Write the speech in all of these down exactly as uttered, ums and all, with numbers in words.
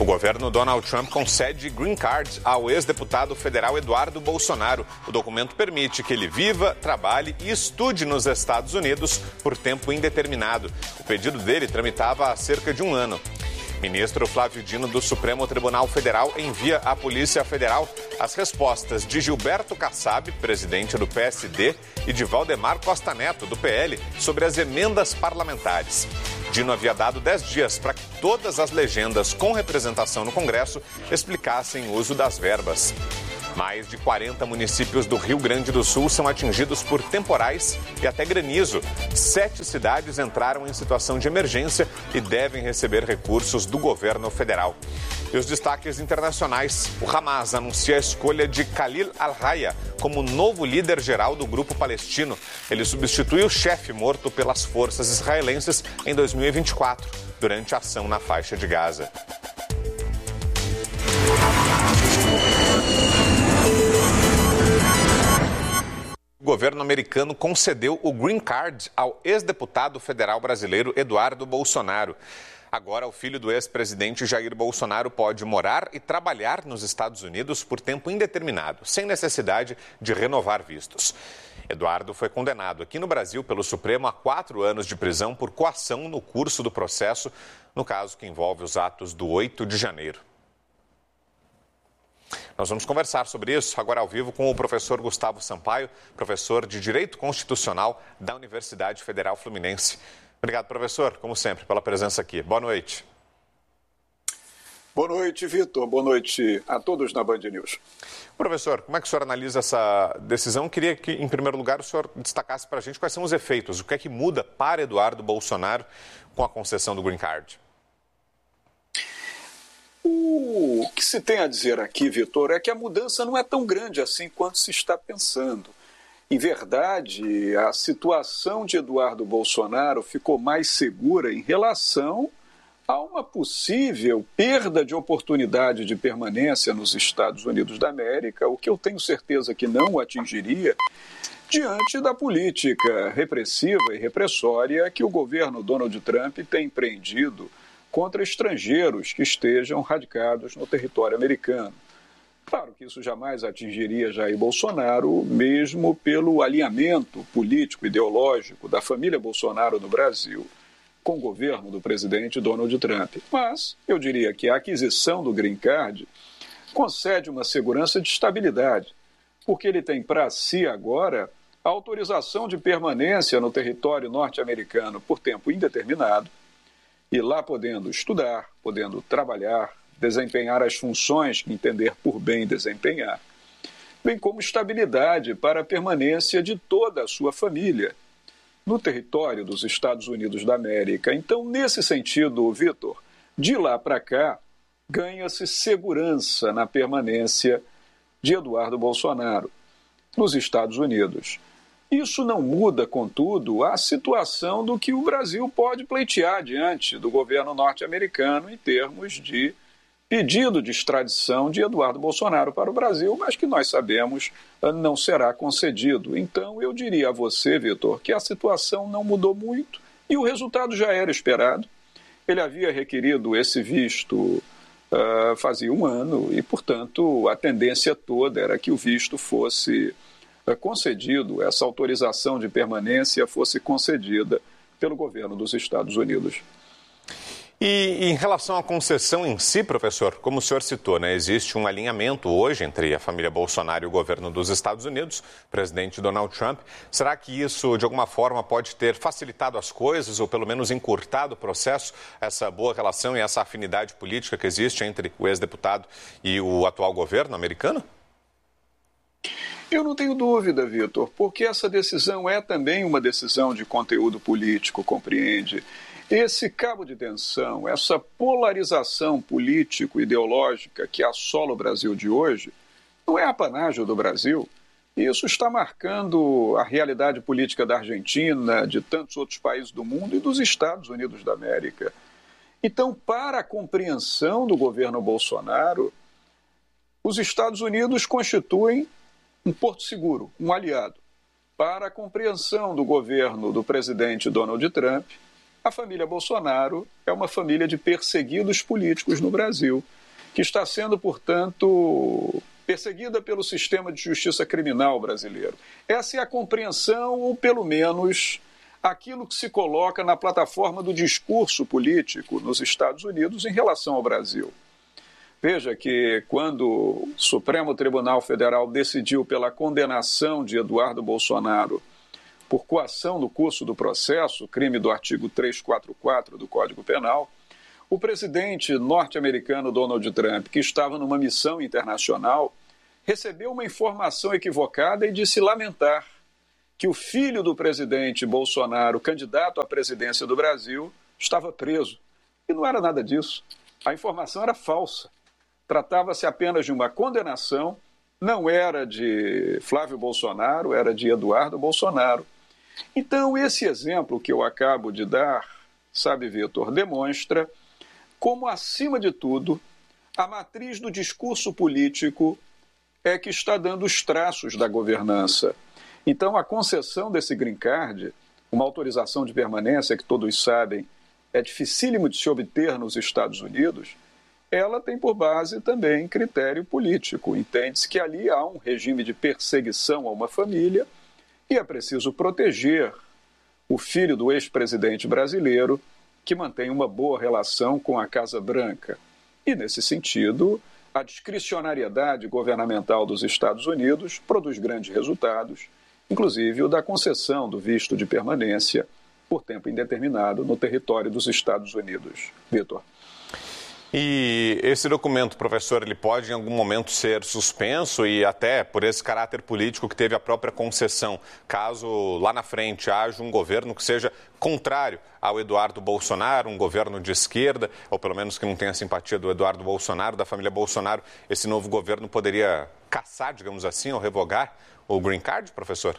O governo Donald Trump concede green card ao ex-deputado federal Eduardo Bolsonaro. O documento permite que ele viva, trabalhe e estude nos Estados Unidos por tempo indeterminado. O pedido dele tramitava há cerca de um ano. Ministro Flávio Dino do Supremo Tribunal Federal envia à Polícia Federal as respostas de Gilberto Kassab, presidente do P S D, e de Valdemar Costa Neto, do P L, sobre as emendas parlamentares. Dino havia dado dez dias para que todas as legendas com representação no Congresso explicassem o uso das verbas. Mais de quarenta municípios do Rio Grande do Sul são atingidos por temporais e até granizo. Sete cidades entraram em situação de emergência e devem receber recursos do governo federal. E os destaques internacionais. O Hamas anuncia a escolha de Khalil al-Hayya como novo líder geral do grupo palestino. Ele substitui o chefe morto pelas forças israelenses em dois mil e vinte e quatro, durante a ação na faixa de Gaza. O governo americano concedeu o green card ao ex-deputado federal brasileiro Eduardo Bolsonaro. Agora, o filho do ex-presidente Jair Bolsonaro pode morar e trabalhar nos Estados Unidos por tempo indeterminado, sem necessidade de renovar vistos. Eduardo foi condenado aqui no Brasil pelo Supremo a quatro anos de prisão por coação no curso do processo, no caso que envolve os atos do oito de janeiro. Nós vamos conversar sobre isso agora ao vivo com o professor Gustavo Sampaio, professor de Direito Constitucional da Universidade Federal Fluminense. Obrigado, professor, como sempre, pela presença aqui. Boa noite. Boa noite, Vitor. Boa noite a todos na Band News. Professor, como é que o senhor analisa essa decisão? Eu queria que, em primeiro lugar, o senhor destacasse para a gente quais são os efeitos, o que é que muda para Eduardo Bolsonaro com a concessão do green card. O que se tem a dizer aqui, Vitor, é que a mudança não é tão grande assim quanto se está pensando. Em verdade, a situação de Eduardo Bolsonaro ficou mais segura em relação a uma possível perda de oportunidade de permanência nos Estados Unidos da América, o que eu tenho certeza que não o atingiria, diante da política repressiva e repressória que o governo Donald Trump tem empreendido contra estrangeiros que estejam radicados no território americano. Claro que isso jamais atingiria Jair Bolsonaro, mesmo pelo alinhamento político ideológico da família Bolsonaro no Brasil com o governo do presidente Donald Trump. Mas eu diria que a aquisição do green card concede uma segurança de estabilidade, porque ele tem para si agora a autorização de permanência no território norte-americano por tempo indeterminado, e lá podendo estudar, podendo trabalhar, desempenhar as funções que entender por bem desempenhar, bem como estabilidade para a permanência de toda a sua família no território dos Estados Unidos da América. Então, nesse sentido, Vitor, de lá para cá, ganha-se segurança na permanência de Eduardo Bolsonaro nos Estados Unidos. Isso não muda, contudo, a situação do que o Brasil pode pleitear diante do governo norte-americano em termos de pedido de extradição de Eduardo Bolsonaro para o Brasil, mas que nós sabemos não será concedido. Então, eu diria a você, Vitor, que a situação não mudou muito e o resultado já era esperado. Ele havia requerido esse visto uh, fazia um ano e, portanto, a tendência toda era que o visto fosse concedido, essa autorização de permanência fosse concedida pelo governo dos Estados Unidos. E em relação à concessão em si, professor, como o senhor citou, né, existe um alinhamento hoje entre a família Bolsonaro e o governo dos Estados Unidos, o presidente Donald Trump. Será que isso, de alguma forma, pode ter facilitado as coisas ou pelo menos encurtado o processo, essa boa relação e essa afinidade política que existe entre o ex-deputado e o atual governo americano? Eu não tenho dúvida, Vitor, porque essa decisão é também uma decisão de conteúdo político, compreende? Esse cabo de tensão, essa polarização político-ideológica que assola o Brasil de hoje, não é apanágio do Brasil. Isso está marcando a realidade política da Argentina, de tantos outros países do mundo e dos Estados Unidos da América. Então, para a compreensão do governo Bolsonaro, os Estados Unidos constituem um porto seguro, um aliado. Para a compreensão do governo do presidente Donald Trump, A família Bolsonaro é uma família de perseguidos políticos no Brasil, que está sendo, portanto, perseguida pelo sistema de justiça criminal brasileiro. Essa é a compreensão, ou pelo menos aquilo que se coloca na plataforma do discurso político nos Estados Unidos em relação ao Brasil. Veja que quando o Supremo Tribunal Federal decidiu pela condenação de Eduardo Bolsonaro por coação no curso do processo, crime do artigo trezentos e quarenta e quatro do Código Penal, o presidente norte-americano Donald Trump, que estava numa missão internacional, recebeu uma informação equivocada e disse lamentar que o filho do presidente Bolsonaro, candidato à presidência do Brasil, estava preso. E não era nada disso. A informação era falsa. Tratava-se apenas de uma condenação, não era de Flávio Bolsonaro, era de Eduardo Bolsonaro. Então, esse exemplo que eu acabo de dar, sabe, Vitor, demonstra como, acima de tudo, a matriz do discurso político é que está dando os traços da governança. Então, a concessão desse green card, uma autorização de permanência que todos sabem é dificílimo de se obter nos Estados Unidos, ela tem por base também critério político. Entende-se que ali há um regime de perseguição a uma família e é preciso proteger o filho do ex-presidente brasileiro que mantém uma boa relação com a Casa Branca. E, nesse sentido, a discricionariedade governamental dos Estados Unidos produz grandes resultados, inclusive o da concessão do visto de permanência por tempo indeterminado no território dos Estados Unidos. Vitor. E esse documento, professor, ele pode em algum momento ser suspenso e até por esse caráter político que teve a própria concessão, caso lá na frente haja um governo que seja contrário ao Eduardo Bolsonaro, um governo de esquerda, ou pelo menos que não tenha simpatia do Eduardo Bolsonaro, da família Bolsonaro, esse novo governo poderia cassar, digamos assim, ou revogar o green card, professor?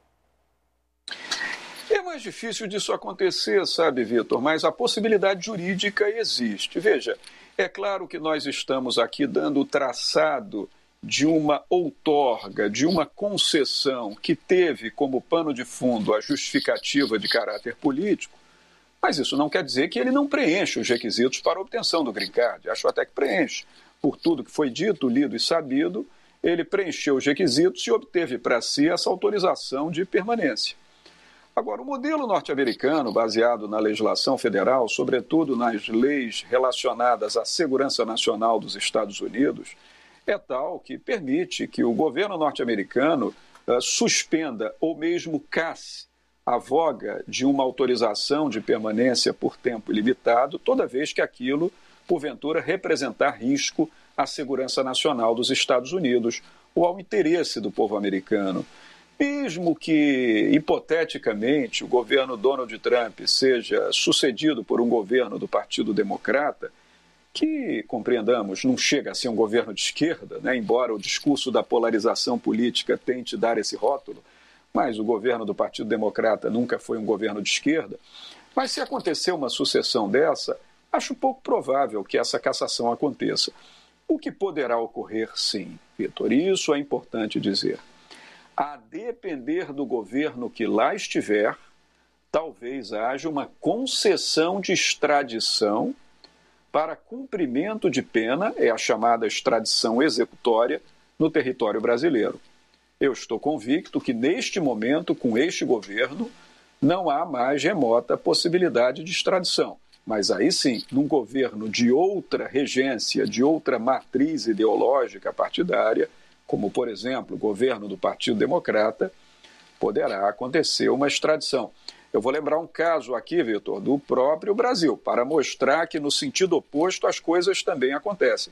É mais difícil disso acontecer, sabe, Vitor, mas a possibilidade jurídica existe. Veja, é claro que nós estamos aqui dando o traçado de uma outorga, de uma concessão que teve como pano de fundo a justificativa de caráter político, mas isso não quer dizer que ele não preenche os requisitos para a obtenção do green card. Acho até que preenche. Por tudo que foi dito, lido e sabido, ele preencheu os requisitos e obteve para si essa autorização de permanência. Agora, o modelo norte-americano, baseado na legislação federal, sobretudo nas leis relacionadas à segurança nacional dos Estados Unidos, é tal que permite que o governo norte-americano uh, suspenda ou mesmo casse a voga de uma autorização de permanência por tempo ilimitado, toda vez que aquilo, porventura, representar risco à segurança nacional dos Estados Unidos ou ao interesse do povo americano. Mesmo que, hipoteticamente, o governo Donald Trump seja sucedido por um governo do Partido Democrata, que, compreendamos, não chega a ser um governo de esquerda, né? Embora o discurso da polarização política tente dar esse rótulo, mas o governo do Partido Democrata nunca foi um governo de esquerda. Mas se acontecer uma sucessão dessa, acho pouco provável que essa cassação aconteça. O que poderá ocorrer, sim, Vitor, e isso é importante dizer. A depender do governo que lá estiver, talvez haja uma concessão de extradição para cumprimento de pena, é a chamada extradição executória, no território brasileiro. Eu estou convicto que, neste momento, com este governo, não há mais remota possibilidade de extradição. Mas aí sim, num governo de outra regência, de outra matriz ideológica partidária, como, por exemplo, o governo do Partido Democrata, poderá acontecer uma extradição. Eu vou lembrar um caso aqui, Vitor, do próprio Brasil, para mostrar que no sentido oposto as coisas também acontecem.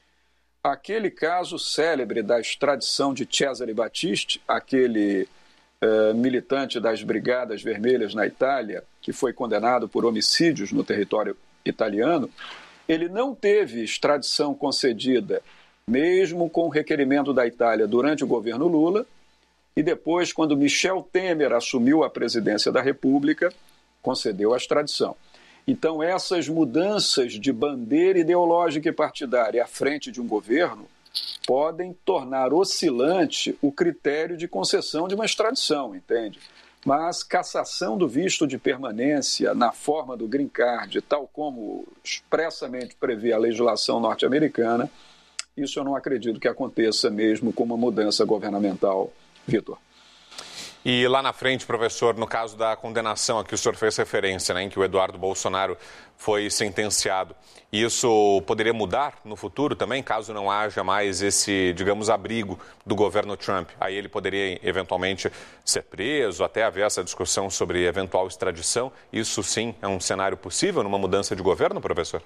Aquele caso célebre da extradição de Cesare Battisti, aquele eh, militante das Brigadas Vermelhas na Itália, que foi condenado por homicídios no território italiano, ele não teve extradição concedida mesmo com o requerimento da Itália durante o governo Lula, e depois, quando Michel Temer assumiu a presidência da República, concedeu a extradição. Então, essas mudanças de bandeira ideológica e partidária à frente de um governo podem tornar oscilante o critério de concessão de uma extradição, entende? mas cassação do visto de permanência na forma do green card, tal como expressamente prevê a legislação norte-americana, isso eu não acredito que aconteça mesmo com uma mudança governamental, Vitor. E lá na frente, professor, no caso da condenação a que o senhor fez referência, né, em que o Eduardo Bolsonaro foi sentenciado, isso poderia mudar no futuro também, caso não haja mais esse, digamos, abrigo do governo Trump? Aí ele poderia eventualmente ser preso, até haver essa discussão sobre eventual extradição. Isso sim é um cenário possível numa mudança de governo, professor?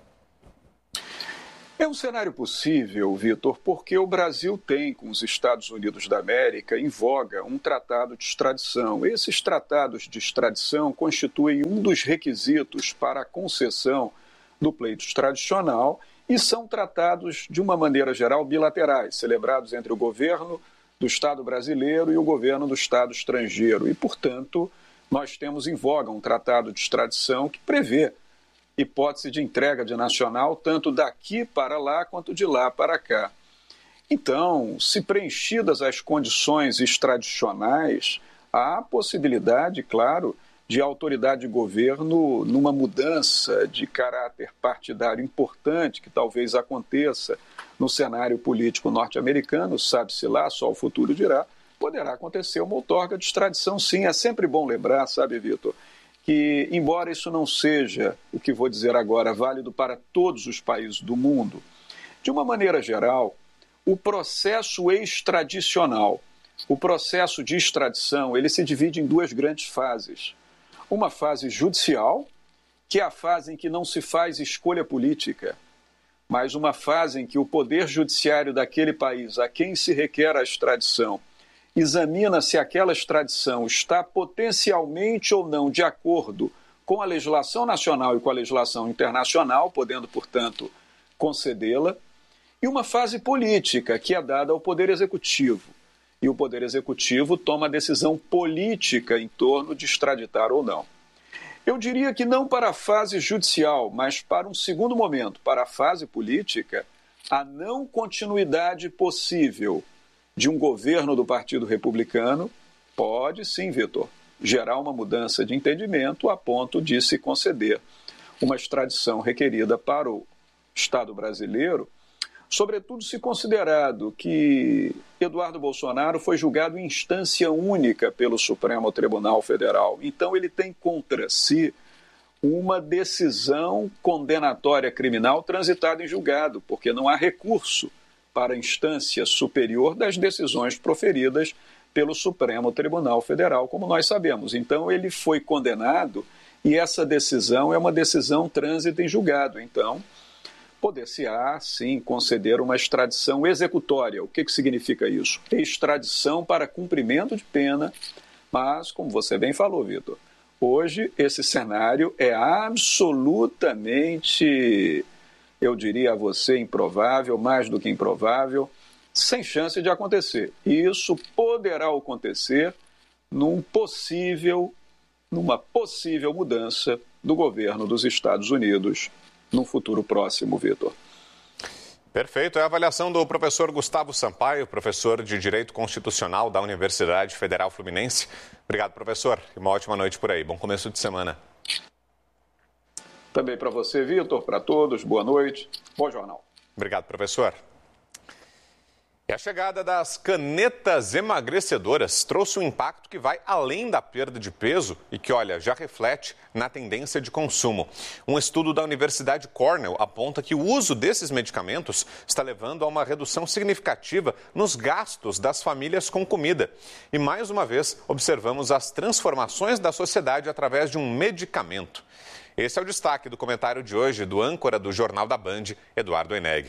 É um cenário possível, Vitor, porque o Brasil tem, com os Estados Unidos da América, em voga um tratado de extradição. Esses tratados de extradição constituem um dos requisitos para a concessão do pleito extradicional e são tratados, de uma maneira geral, bilaterais, celebrados entre o governo do Estado brasileiro e o governo do Estado estrangeiro. E, portanto, nós temos em voga um tratado de extradição que prevê hipótese de entrega de nacional, tanto daqui para lá quanto de lá para cá. Então, se preenchidas as condições extradicionais, há a possibilidade, claro, de a autoridade de governo, numa mudança de caráter partidário importante, que talvez aconteça no cenário político norte-americano, sabe-se lá, só o futuro dirá, poderá acontecer uma outorga de extradição, sim. É sempre bom lembrar, sabe, Vitor, que, embora isso não seja, o que vou dizer agora, válido para todos os países do mundo, de uma maneira geral, o processo extradicional, o processo de extradição, ele se divide em duas grandes fases. Uma fase judicial, que é a fase em que não se faz escolha política, mas uma fase em que o poder judiciário daquele país a quem se requer a extradição examina se aquela extradição está potencialmente ou não de acordo com a legislação nacional e com a legislação internacional, podendo, portanto, concedê-la, e uma fase política, que é dada ao Poder Executivo. E o Poder Executivo toma a decisão política em torno de extraditar ou não. Eu diria que não para a fase judicial, mas para um segundo momento, para a fase política, a não continuidade possível de um governo do Partido Republicano pode, sim, Vitor, gerar uma mudança de entendimento a ponto de se conceder uma extradição requerida para o Estado brasileiro, sobretudo se considerado que Eduardo Bolsonaro foi julgado em instância única pelo Supremo Tribunal Federal. Então ele tem contra si uma decisão condenatória criminal transitada em julgado, porque não há recurso para a instância superior das decisões proferidas pelo Supremo Tribunal Federal, como nós sabemos. Então, ele foi condenado e essa decisão é uma decisão trânsito em julgado. Então, poder-se-á, sim, conceder uma extradição executória. O que, que significa isso? Extradição para cumprimento de pena, mas, como você bem falou, Vitor, hoje esse cenário é absolutamente, eu diria a você, improvável, mais do que improvável, sem chance de acontecer. E isso poderá acontecer num possível, numa possível mudança do governo dos Estados Unidos num futuro próximo, Vitor. Perfeito. É a avaliação do professor Gustavo Sampaio, professor de Direito Constitucional da Universidade Federal Fluminense. Obrigado, professor. E uma ótima noite por aí. Bom começo de semana. Também para você, Vitor, para todos, boa noite, bom jornal. Obrigado, professor. E a chegada das canetas emagrecedoras trouxe um impacto que vai além da perda de peso e que, olha, já reflete na tendência de consumo. Um estudo da Universidade Cornell aponta que o uso desses medicamentos está levando a uma redução significativa nos gastos das famílias com comida. E, mais uma vez, observamos as transformações da sociedade através de um medicamento. Esse é o destaque do comentário de hoje do âncora do Jornal da Band, Eduardo Eneg.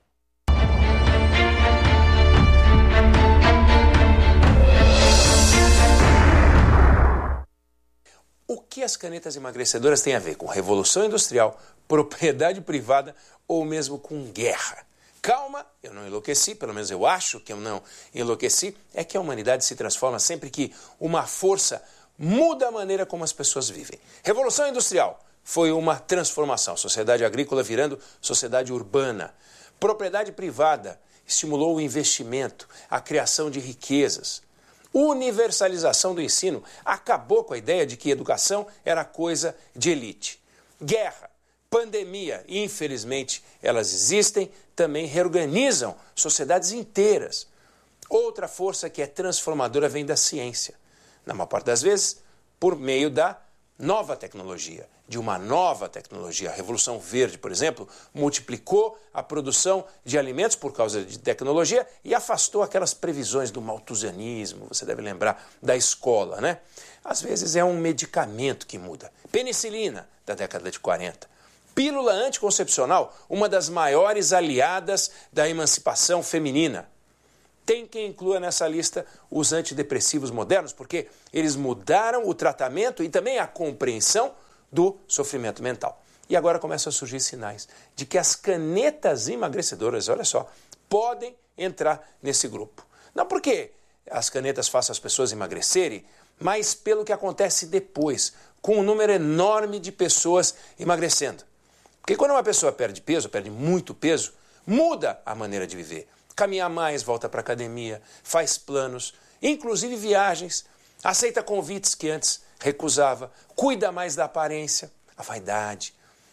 O que as canetas emagrecedoras têm a ver com revolução industrial, propriedade privada ou mesmo com guerra? Calma, eu não enlouqueci, pelo menos eu acho que eu não enlouqueci. É que a humanidade se transforma sempre que uma força muda a maneira como as pessoas vivem. Revolução industrial foi uma transformação, sociedade agrícola virando sociedade urbana. Propriedade privada estimulou o investimento, a criação de riquezas. Universalização do ensino acabou com a ideia de que educação era coisa de elite. Guerra, pandemia, infelizmente elas existem, também reorganizam sociedades inteiras. Outra força que é transformadora vem da ciência. Na maior parte das vezes, por meio da nova tecnologia, de uma nova tecnologia. A Revolução Verde, por exemplo, multiplicou a produção de alimentos por causa de tecnologia e afastou aquelas previsões do malthusianismo, você deve lembrar, da escola, né? Às vezes é um medicamento que muda. Penicilina, da década de quarenta. Pílula anticoncepcional, uma das maiores aliadas da emancipação feminina. Tem quem inclua nessa lista os antidepressivos modernos, porque eles mudaram o tratamento e também a compreensão do sofrimento mental. E agora começam a surgir sinais de que as canetas emagrecedoras, olha só, podem entrar nesse grupo. Não porque as canetas façam as pessoas emagrecerem, mas pelo que acontece depois, com um número enorme de pessoas emagrecendo. Porque quando uma pessoa perde peso, perde muito peso, muda a maneira de viver. Caminha mais, volta para a academia, faz planos, inclusive viagens, aceita convites que antes recusava, cuida mais da aparência, a vaidade,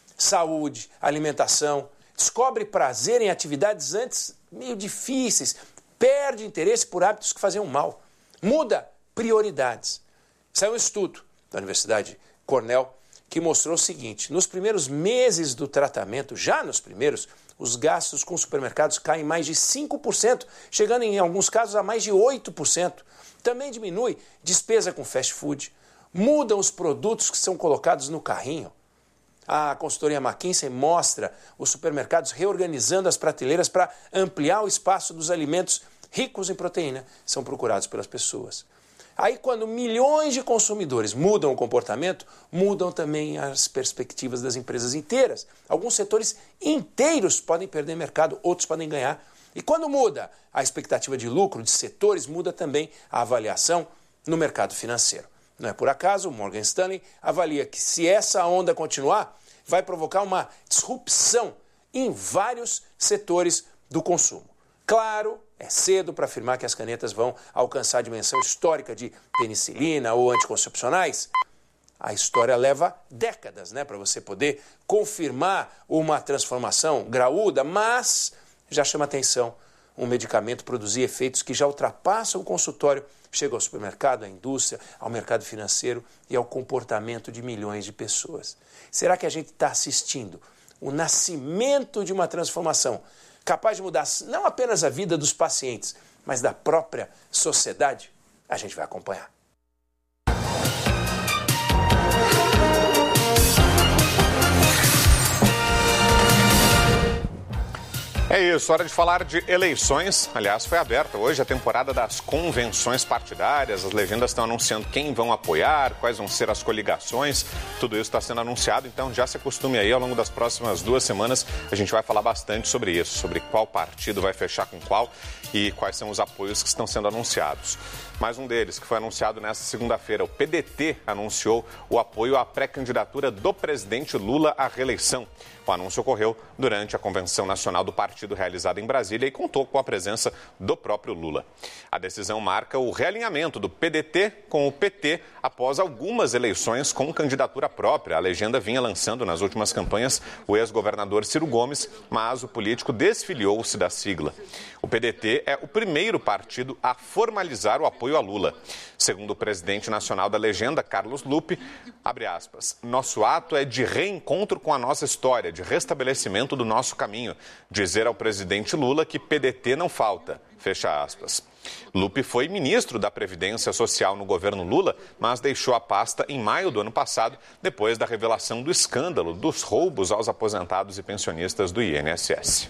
saúde, alimentação, descobre prazer em atividades antes meio difíceis, perde interesse por hábitos que faziam mal, muda prioridades. Saiu um estudo da Universidade Cornell que mostrou o seguinte: nos primeiros meses do tratamento, já nos primeiros, os gastos com supermercados caem mais de cinco por cento, chegando em alguns casos a mais de oito por cento. Também diminui despesa com fast food, mudam os produtos que são colocados no carrinho. A consultoria McKinsey mostra os supermercados reorganizando as prateleiras para ampliar o espaço dos alimentos ricos em proteína, são procurados pelas pessoas. Aí, quando milhões de consumidores mudam o comportamento, mudam também as perspectivas das empresas inteiras. Alguns setores inteiros podem perder mercado, outros podem ganhar. E quando muda a expectativa de lucro de setores, muda também a avaliação no mercado financeiro. Não é por acaso, o Morgan Stanley avalia que se essa onda continuar, vai provocar uma disrupção em vários setores do consumo. Claro, é cedo para afirmar que as canetas vão alcançar a dimensão histórica de penicilina ou anticoncepcionais. A história leva décadas, né, para você poder confirmar uma transformação graúda, mas já chama atenção um medicamento produzir efeitos que já ultrapassam o consultório, chega ao supermercado, à indústria, ao mercado financeiro e ao comportamento de milhões de pessoas. Será que a gente está assistindo o nascimento de uma transformação capaz de mudar não apenas a vida dos pacientes, mas da própria sociedade? A gente vai acompanhar. É isso, hora de falar de eleições. Aliás, foi aberta hoje a temporada das convenções partidárias. As legendas estão anunciando quem vão apoiar, quais vão ser as coligações. Tudo isso está sendo anunciado, então já se acostume aí. Ao longo das próximas duas semanas, a gente vai falar bastante sobre isso, sobre qual partido vai fechar com qual e quais são os apoios que estão sendo anunciados. Mais um deles, que foi anunciado nesta segunda-feira, o P D T anunciou o apoio à pré-candidatura do presidente Lula à reeleição. O anúncio ocorreu durante a Convenção Nacional do Partido realizada em Brasília e contou com a presença do próprio Lula. A decisão marca o realinhamento do P D T com o P T após algumas eleições com candidatura própria. A legenda vinha lançando nas últimas campanhas o ex-governador Ciro Gomes, mas o político desfiliou-se da sigla. O P D T é o primeiro partido a formalizar o apoio a Lula. Segundo o presidente nacional da legenda, Carlos Lupe, abre aspas, nosso ato é de reencontro com a nossa história, de restabelecimento do nosso caminho. Dizer ao presidente Lula que P D T não falta, fecha aspas. Lupe foi ministro da Previdência Social no governo Lula, mas deixou a pasta em maio do ano passado, depois da revelação do escândalo dos roubos aos aposentados e pensionistas do I N S S.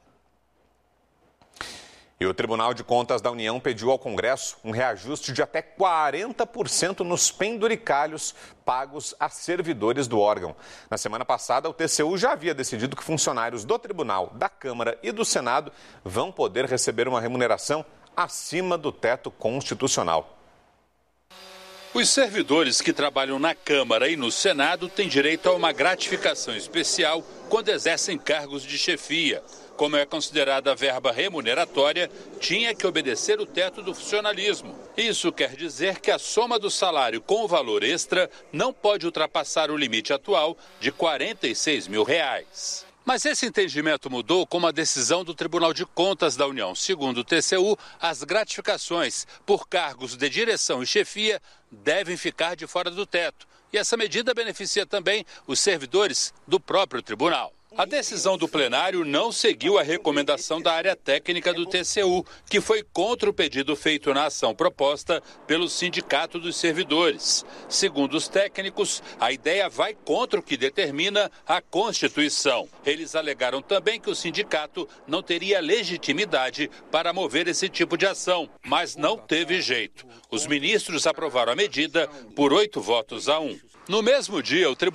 E o Tribunal de Contas da União pediu ao Congresso um reajuste de até quarenta por cento nos penduricalhos pagos a servidores do órgão. Na semana passada, o T C U já havia decidido que funcionários do Tribunal, da Câmara e do Senado vão poder receber uma remuneração acima do teto constitucional. Os servidores que trabalham na Câmara e no Senado têm direito a uma gratificação especial quando exercem cargos de chefia. Como é considerada a verba remuneratória, tinha que obedecer o teto do funcionalismo. Isso quer dizer que a soma do salário com o valor extra não pode ultrapassar o limite atual de quarenta e seis mil reais. Mas esse entendimento mudou com uma decisão do Tribunal de Contas da União. Segundo o T C U, as gratificações por cargos de direção e chefia devem ficar de fora do teto. E essa medida beneficia também os servidores do próprio tribunal. A decisão do plenário não seguiu a recomendação da área técnica do T C U, que foi contra o pedido feito na ação proposta pelo Sindicato dos Servidores. Segundo os técnicos, a ideia vai contra o que determina a Constituição. Eles alegaram também que o sindicato não teria legitimidade para mover esse tipo de ação, mas não teve jeito. Os ministros aprovaram a medida por oito votos a um. No mesmo dia, o Tribunal